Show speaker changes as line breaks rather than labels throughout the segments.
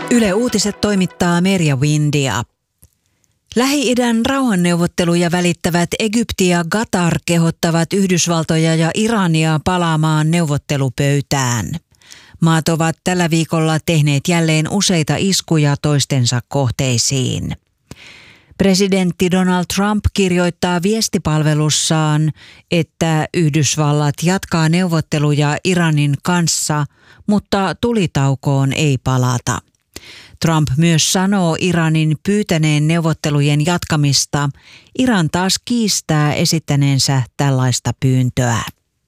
Yle Uutiset toimittaa Merja Windia. Lähi-idän rauhanneuvotteluja välittävät Egypti ja Qatar kehottavat Yhdysvaltoja ja Irania palaamaan neuvottelupöytään. Maat ovat tällä viikolla tehneet jälleen useita iskuja toistensa kohteisiin. Presidentti Donald Trump kirjoittaa viestipalvelussaan, että Yhdysvallat jatkaa neuvotteluja Iranin kanssa, mutta tulitaukoon ei palata. Trump myös sanoo Iranin pyytäneen neuvottelujen jatkamista. Iran taas kiistää esittäneensä tällaista pyyntöä.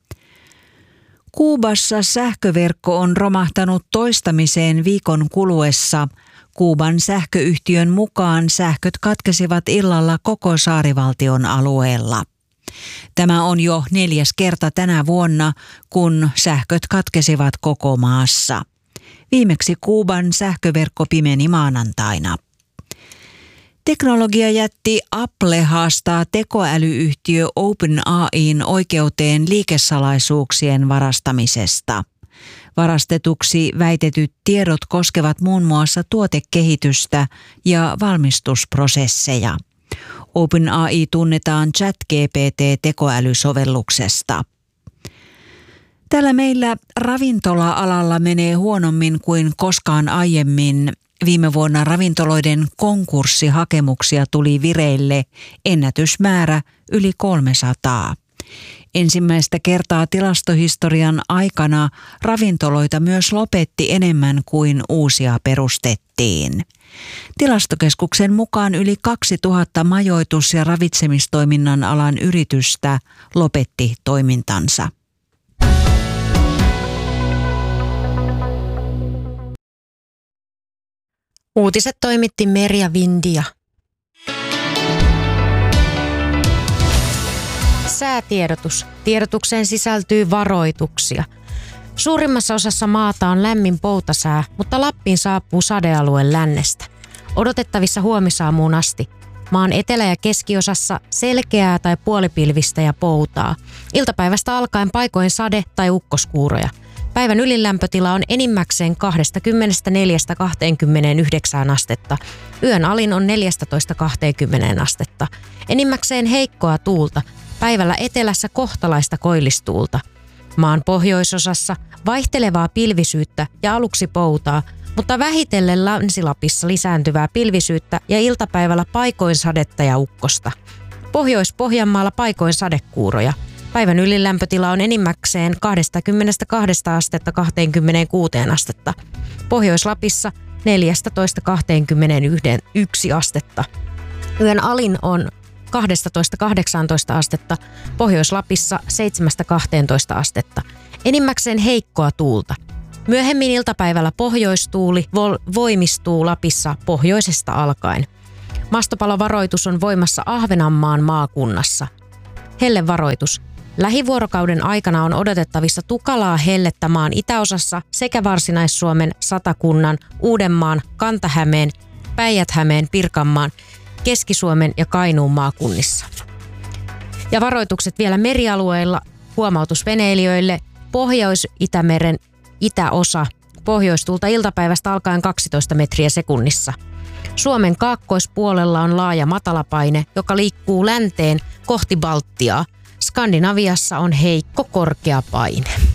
Kuubassa sähköverkko on romahtanut toistamiseen viikon kuluessa. Kuuban sähköyhtiön mukaan sähköt katkesivat illalla koko saarivaltion alueella. Tämä on jo 4. kerta tänä vuonna, kun sähköt katkesivat koko maassa. Viimeksi Kuuban sähköverkko pimeni maanantaina. Teknologiajätti Apple haastaa tekoälyyhtiö OpenAI:n oikeuteen liikesalaisuuksien varastamisesta. Varastetuksi väitetyt tiedot koskevat muun muassa tuotekehitystä ja valmistusprosesseja. OpenAI tunnetaan ChatGPT-tekoälysovelluksesta. Tällä meillä ravintola-alalla menee huonommin kuin koskaan aiemmin. Viime vuonna ravintoloiden konkurssihakemuksia tuli vireille ennätysmäärä yli 300. Ensimmäistä kertaa tilastohistorian aikana ravintoloita myös lopetti enemmän kuin uusia perustettiin. Tilastokeskuksen mukaan yli 2000 majoitus- ja ravitsemistoiminnan alan yritystä lopetti toimintansa.
Uutiset toimitti Merja Windia. Säätiedotus. Tiedotukseen sisältyy varoituksia. Suurimmassa osassa maata on lämmin poutasää, mutta Lappiin saapuu sadealue lännestä. Odotettavissa huomisaamuun asti. Maan etelä- ja keskiosassa selkeää tai puolipilvistä ja poutaa. Iltapäivästä alkaen paikoin sade- tai ukkoskuuroja. Päivän ylinlämpötila on enimmäkseen 24–29 astetta. Yön alin on 14–20 astetta. Enimmäkseen heikkoa tuulta. Päivällä etelässä kohtalaista koillistuulta. Maan pohjoisosassa vaihtelevaa pilvisyyttä ja aluksi poutaa, mutta vähitellen Länsi-Lapissa lisääntyvää pilvisyyttä ja iltapäivällä paikoin sadetta ja ukkosta. Pohjois-Pohjanmaalla paikoin sadekuuroja. Päivän ylilämpötila on enimmäkseen 22 astetta 26 astetta. Pohjois-Lapissa 14–21 astetta. Yön alin on 12–18 astetta, Pohjois-Lapissa 7–12 astetta. Enimmäkseen heikkoa tuulta. Myöhemmin iltapäivällä pohjoistuuli voimistuu Lapissa pohjoisesta alkaen. Mastopalovaroitus on voimassa Ahvenanmaan maakunnassa. Hellevaroitus. Lähivuorokauden aikana on odotettavissa tukalaa hellettä maan itäosassa sekä Varsinais-Suomen, Satakunnan, Uudenmaan, Kanta-Hämeen, Päijät-Hämeen, Pirkanmaan, Keski-Suomen ja Kainuun maakunnissa. Ja varoitukset vielä merialueilla, huomautus veneilijöille, Pohjois-Itämeren itäosa, pohjoistuulta iltapäivästä alkaen 12 metriä sekunnissa. Suomen kaakkoispuolella on laaja matalapaine, joka liikkuu länteen kohti Baltiaa. Skandinaviassa on heikko korkea paine.